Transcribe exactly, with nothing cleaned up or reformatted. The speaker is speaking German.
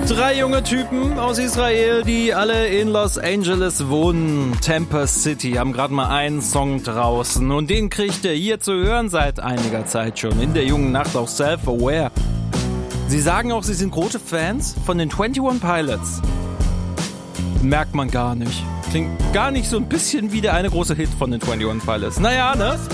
Drei junge Typen aus Israel, die alle in Los Angeles wohnen. Tampa City, haben gerade mal einen Song draußen. Und den kriegt ihr hier zu hören seit einiger Zeit schon. In der jungen Nacht auch Self-Aware. Sie sagen auch, sie sind große Fans von den einundzwanzig Pilots. Merkt man gar nicht. Klingt gar nicht so ein bisschen wie der eine große Hit von den einundzwanzig Pilots. Naja, ne?